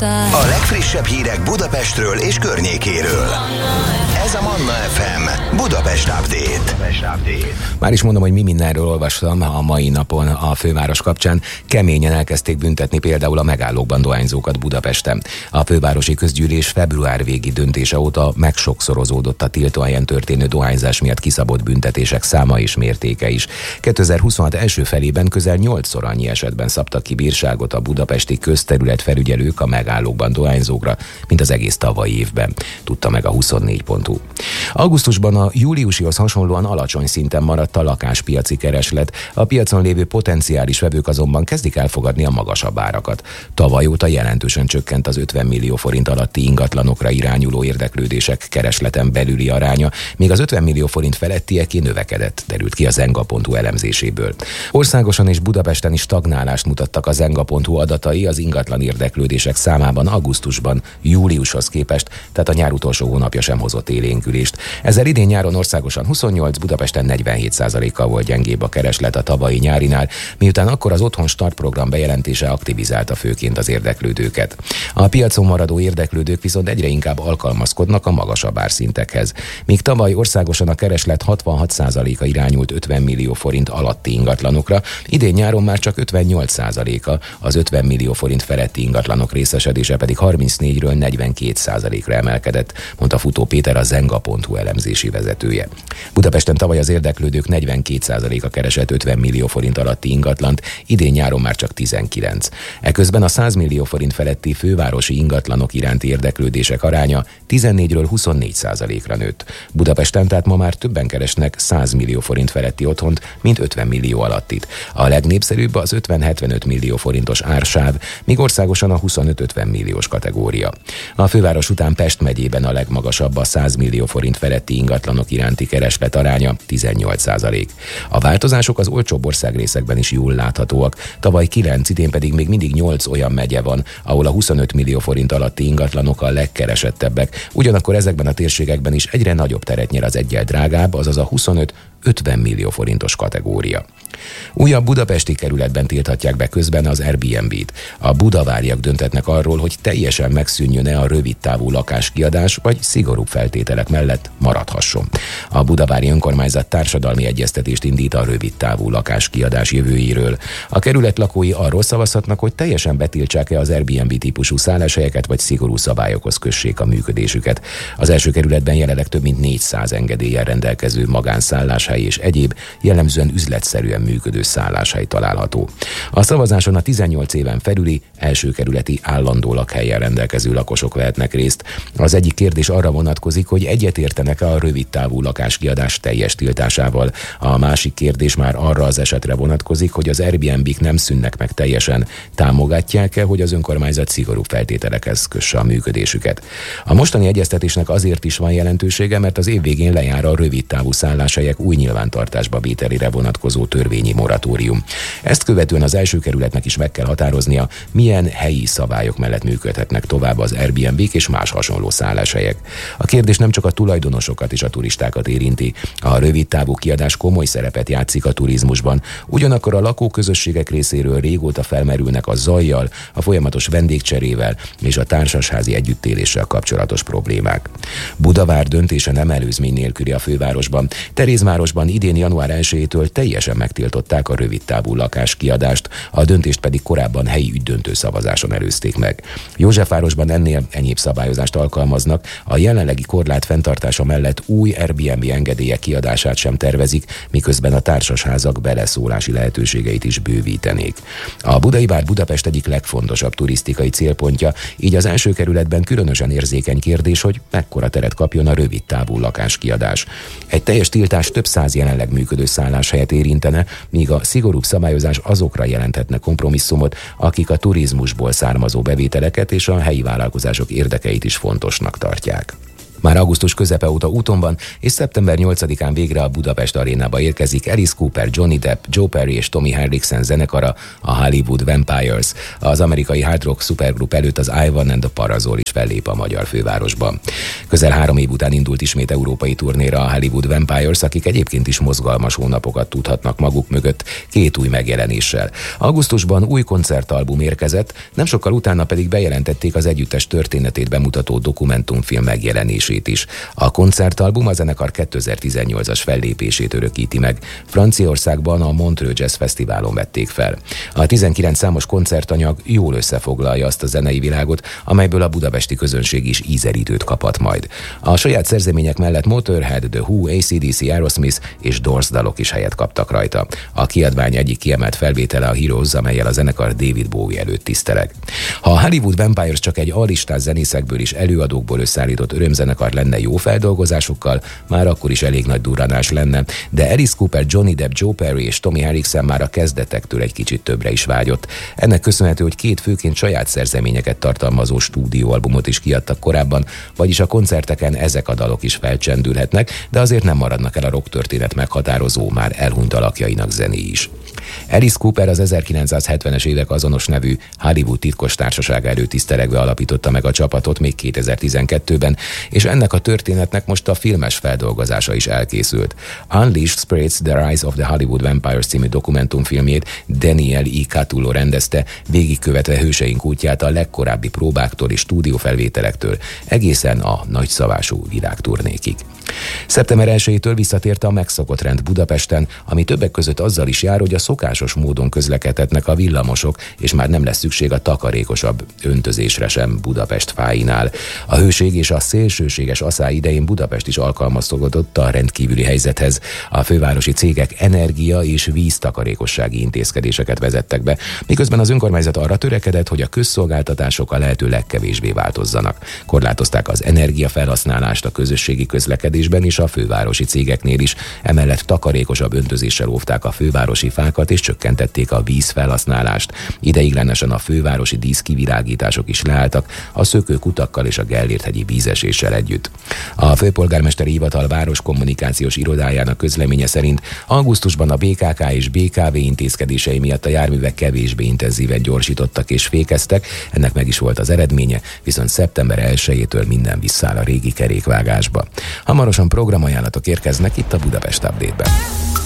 A legfrissebb hírek Budapestről és környékéről. Ez a Manna FM Budapest Update. Már is mondom, hogy mi mindenről olvastam a mai napon a főváros kapcsán. Keményen elkezdték büntetni például a megállókban dohányzókat Budapesten. A fővárosi közgyűlés február végi döntése óta megsokszorozódott a tiltóhelyen történő dohányzás miatt kiszabott büntetések száma és mértéke is. 2026 első felében közel 8-szor annyi esetben szabtak ki bírságot a budapesti közterületfelügyelők a megállókban dohányzókra, mint az egész tavalyi évben, tudta meg a 24.hu. Augusztusban a júliusihoz hasonlóan alacsony szinten maradt a lakáspiaci kereslet, a piacon lévő potenciális vevők azonban kezdik elfogadni a magasabb árakat. Tavaly óta jelentősen csökkent az 50 millió forint alatti ingatlanokra irányuló érdeklődések keresleten belüli aránya, míg az 50 millió forint felettieké növekedett, derült ki a Zenga.hu elemzéséből. Országosan és Budapesten is stagnálást mutattak a Zenga.hu adatai az ingatlan érdeklődések számában augusztusban júliushoz képest, tehát a nyár utolsó hónapja sem hozott élénkülést. Ezzel idén nyáron országosan 28, Budapesten 47%-kal volt gyengébb a kereslet a tavalyi nyárinál, miután akkor az Otthon Start program bejelentése aktivizálta főként az érdeklődőket. A piacon maradó érdeklődők viszont egyre inkább alkalmazkodnak a magasabb árszintekhez. Míg tavaly országosan a kereslet 66%-a irányult 50 millió forint alatti ingatlanokra, idén nyáron már csak 58%-a, az 50 millió forint feletti ingatlanok részesedése pedig 34-ről 42%-ra emelkedett, mondta Futó Péter, a Zenga.hu elemzési vezetője. Budapesten tavaly az érdeklődők 42%-a keresett 50 millió forint alatti ingatlant, idén nyáron már csak 19. Eközben a 100 millió forint feletti fővárosi ingatlanok iránti érdeklődések aránya 14-ről 24%-ra nőtt. Budapesten tehát ma már többen keresnek 100 millió forint feletti otthont, mint 50 millió alattit. A legnépszerűbb az 50-75 millió forintos ársáv, míg országosan a 25-50 milliós kategória. A főváros után Pest megyében a legmagasabb a 100 millió forint feletti ingatlanok iránti kereslet aránya, 18%. A változások az olcsóbb országrészekben is jól láthatóak. Tavaly 9, idén pedig még mindig 8 olyan megye van, ahol a 25 millió forint alatti ingatlanok a legkeresettebbek. Ugyanakkor ezekben a térségekben is egyre nagyobb teret nyer az egyel drágább, azaz a 25-50 millió forintos kategória. Újabb budapesti kerületben tilthatják be közben az Airbnb-t. A budaváriak döntetnek arról, hogy teljesen megszűnjön-e a rövidtávú lakáskiadás, vagy szigorúbb feltételek mellett maradhasson. A budavári önkormányzat társadalmi egyeztetést indít a rövidtávú lakáskiadás jövőjéről. A kerület lakói arról szavazhatnak, hogy teljesen betiltsák-e az Airbnb típusú szálláshelyeket, vagy szigorú szabályokhoz kössék a működésüket. Az első kerületben jelenleg több mint 400 engedéllyel rendelkező magánszálláshely és egyéb, jellemzően üzletszerűen működő szálláshely található. A szavazáson a 18 éven felüli első kerületi állandó lakhelyen rendelkező lakosok vehetnek részt. Az egyik kérdés arra vonatkozik, hogy egyetértenek-e a rövidtávú lakáskiadás teljes tiltásával. A másik kérdés már arra az esetre vonatkozik, hogy az Airbnb-k nem szűnnek meg teljesen. Támogatják-e, hogy az önkormányzat szigorú feltételekhez kösse a működésüket? A mostani egyeztetésnek azért is van jelentősége, mert az év végén lejár a rövidtávú szálláshelyek új nyilvántartásba vételére vonatkozó törvényi moratórium. Ezt követően az első kerületnek is meg kell határoznia, milyen helyi szabályok mellett működhetnek tovább az Airbnb-k és más hasonló szálláshelyek. A kérdés nem csak a tulajdonosokat és a turistákat érinti. A rövidtávú kiadás komoly szerepet játszik a turizmusban. Ugyanakkor a lakóközösségek részéről régóta felmerülnek a zajjal, a folyamatos vendégcserével és a társasházi együttéléssel kapcsolatos problémák. Budavár döntése nem előzmény nélküli a fővárosban. Terézvárosban idén január 1-től teljesen megtiltották a rövidtávú lakáskiadást, a döntést pedig korábban helyi ügydöntő szavazáson előzték meg. Józsefvárosban ennél enyhébb szabályozást alkalmaznak, a jelenlegi korlát fenntartása mellett új Airbnb engedélyek kiadását sem tervezik, miközben a társasházak beleszólási lehetőségeit is bővítenék. A Budai Vár Budapest egyik legfontosabb turisztikai célpontja, így az első kerületben különösen érzékeny kérdés, hogy mekkora teret kapjon a rövidtávú lakáskiadás. Egy teljes tiltás több száz jelenleg működő szálláshelyet érintene, míg a szigorúbb szabályozás azokra jelenthetne kompromisszumot, akik a turizmusból származó bevételeket és a helyi vállalkozások érdekeit is fontosnak tartják. Már augusztus közepe óta úton van, és szeptember 8-án végre a Budapest arénába érkezik Alice Cooper, Johnny Depp, Joe Perry és Tommy Henriksen zenekara, a Hollywood Vampires. Az amerikai hard rock szupergrup előtt az Ivan and the Parazol is fellép a magyar fővárosban. Közel 3 év után indult ismét európai turnéra a Hollywood Vampires, akik egyébként is mozgalmas hónapokat tudhatnak maguk mögött 2 új megjelenéssel. Augusztusban új koncertalbum érkezett, nem sokkal utána pedig bejelentették az együttes történetét bemutató dokumentumfilm megjelenését is. A koncertalbum a zenekar 2018-as fellépését örökíti meg. Franciaországban a Montreux Jazz Fesztiválon vették fel. A 19 számos koncertanyag jól összefoglalja azt a zenei világot, amelyből a budapesti közönség is ízelítőt kaphat majd. A saját szerzemények mellett Motorhead, The Who, AC/DC, Aerosmith és Doors dalok is helyet kaptak rajta. A kiadvány egyik kiemelt felvétele a Heroes, amellyel a zenekar David Bowie előtt tiszteleg. Ha a Hollywood Vampires csak egy alistás zenészekből és előadókból összeállított örömzenekar lenne jó feldolgozásokkal, már akkor is elég nagy durranás lenne, de Alice Cooper, Johnny Depp, Joe Perry és Tommy Henriksen már a kezdetektől egy kicsit többre is vágyott. Ennek köszönhető, hogy 2 főként saját szerzeményeket tartalmazó stúdióalbumot is kiadtak korábban, vagyis a koncerteken ezek a dalok is felcsendülhetnek, de azért nem maradnak el a rock történet meghatározó, már elhunyt alakjainak zenéi is. Alice Cooper az 1970-es évek azonos nevű Hollywood titkos társasága előtt tisztelegve alapította meg a csapatot még 2012-ben, és ennek a történetnek most a filmes feldolgozása is elkészült. Unleashed Spirits: The Rise of the Hollywood Vampires című dokumentumfilmjét Daniel E. Catullo rendezte, végigkövetve hőseink útját a legkorábbi próbáktól és stúdiófelvételektől egészen a nagyszabású világturnékig. Szeptember 1-től visszatért a megszokott rend Budapesten, ami többek között azzal is jár, hogy a szokásos módon közlekedhetnek a villamosok, és már nem lesz szükség a takarékosabb öntözésre sem Budapest fáinál. A hőség és a szélsőséges aszály idején Budapest is alkalmazkodott a rendkívüli helyzethez. A fővárosi cégek energia- és víztakarékossági intézkedéseket vezettek be, miközben az önkormányzat arra törekedett, hogy a közszolgáltatások a lehető legkevésbé változzanak. Korlátozták az energiafelhasználást a közösségi közlekedésben és a fővárosi cégeknél is, emellett takarékosabb öntözéssel óvták a fővárosi fákat és csökkentették a vízfelhasználást. Ideiglenesen a fővárosi díszkivilágítások is leálltak, a szökőkutakkal és a Gellért-hegyi vízeséssel együtt. A főpolgármesteri hivatal városkommunikációs irodájának közleménye szerint augusztusban a BKK és BKV intézkedései miatt a járművek kevésbé intenzíven gyorsítottak és fékeztek, ennek meg is volt az eredménye, viszont szeptember 1-től minden visszáll a régi kerékvágásba. Hamarosan programajánlatok érkeznek itt a Budapest Update-ben.